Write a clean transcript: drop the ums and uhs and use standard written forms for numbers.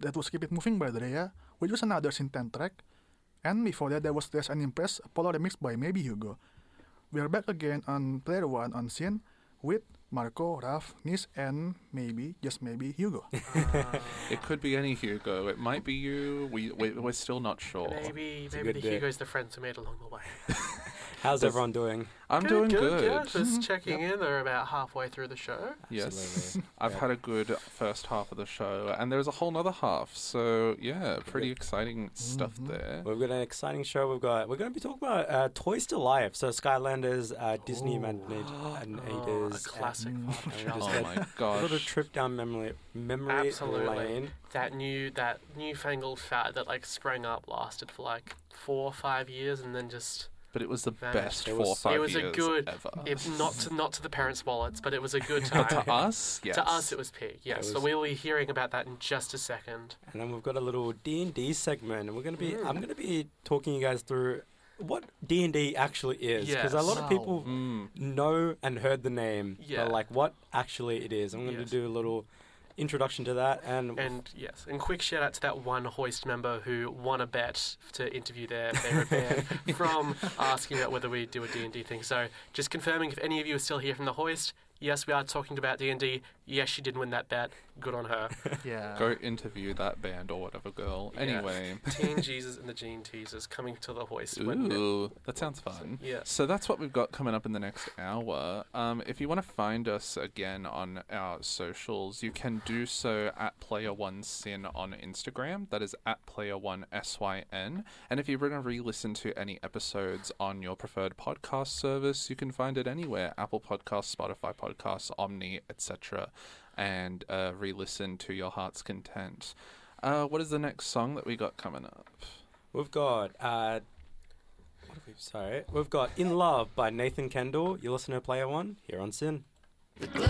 that was Keep It Moving by Drea, which was another Synth track. And before that, there was There's an Impress, Apollo remix by Maybe Hugo. We are back again on Player One on Synth with Marco, Raf, Nis, and maybe, just maybe, Hugo. It could be any Hugo. It might be you. We're still not sure. Maybe the Hugo's the friends we made along the way. How's everyone doing? I'm doing good. Yeah, just checking in. They're about halfway through the show. Yes. Absolutely. I've had a good first half of the show, and there's a whole nother half. So, yeah, pretty exciting stuff there. We've got an exciting show. We're going to be talking about Toys to Life. So Skylanders, Disney animators. A classic. Oh my A gosh. little trip down memory Absolutely. lane. That newfangled fad that like sprang up lasted for like 4 or 5 years and then just But it was the vanished. best 4 or 5 It was years a good, ever. not to the parents' wallets, but it was a good time. To us, yes. To us, it was peak. Yes, so we'll be hearing about that in just a second. And then we've got a little D&D segment, and I'm going to be talking you guys through what D&D actually is, because a lot of people know and heard the name, but like what actually it is. I'm going to do a little introduction to that, and quick shout out to that one Hoist member who won a bet to interview their favorite band from asking about whether we do a D&D thing. So just confirming, if any of you are still here from the Hoist, yes, we are talking about D&D. Yes, she did win that bet. Good on her. Yeah. Go interview that band or whatever, girl. Anyway. Teen Jesus and the Gene Teasers coming to the Hoist. Ooh, that sounds fun. Yeah. So that's what we've got coming up in the next hour. If you want to find us again on our socials, you can do so at Player1Syn on Instagram. That is at Player1SYN. And if you want to re-listen to any episodes on your preferred podcast service, you can find it anywhere. Apple Podcasts, Spotify Podcasts, Omni, etc. And re-listen to your heart's content. What is the next song that we got coming up? we've got we've got In Love by Nathan Kendall. You listen to Player One here on Sin. The